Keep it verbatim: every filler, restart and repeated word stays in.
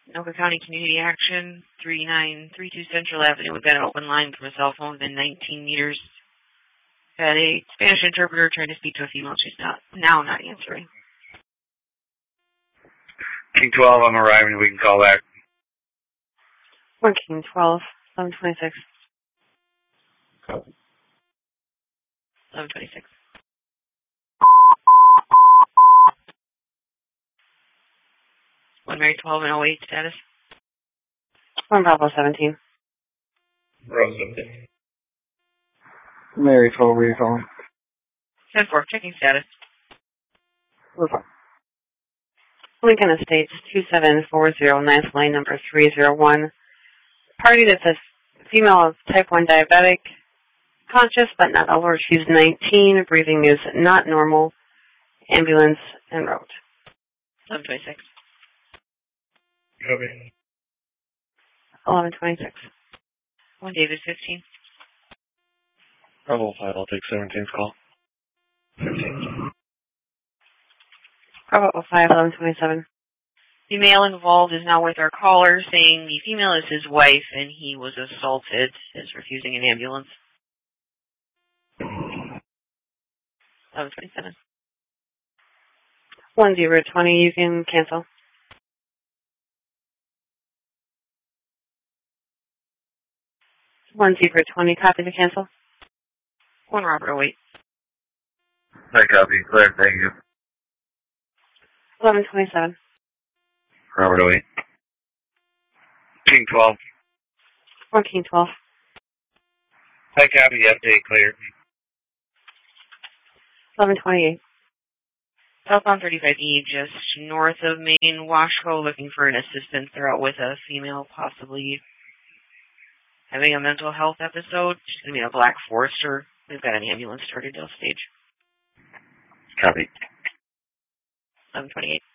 Anoka County Community Action, three nine three two Central Avenue. We've got an open line from a cell phone within nineteen years. Got a Spanish interpreter trying to speak to a female. She's not now not answering. King twelve, I'm arriving. We can call back. One King twelve, eleven twenty-six. eleven twenty-six. One Mary twelve and oh eight status. One Bravo seventeen. Bravo seventeen. Mary twelve, where are you calling? ten four, checking status. We're fine. Lincoln Estates, two seven four zero, ninth Lane, number three zero one. Party that says female of type one diabetic, conscious but not alert. She's nineteen. Breathing is not normal. Ambulance en route. eleven twenty-six. Copy. eleven twenty-six. One David fifteen. Bravo five, I'll take seventeen's call. Bravo five, eleven twenty-seven. The male involved is now with our caller, saying the female is his wife and he was assaulted, is refusing an ambulance. eleven twenty-seven. One zero twenty, you can cancel. One zero twenty, copy to cancel. One Robert oh eight. Hi, copy. Clear, thank you. eleven twenty-seven. Robert oh eight. King twelve. One King twelve. Hi, copy. Update clear. eleven twenty-eight. Southbound thirty-five E, just north of Main, Washco, looking for an assistant. They're out with a female, possibly having a mental health episode. She's going to be a Black Forester. We've got an ambulance started to stage. Copy. eleven twenty-eight.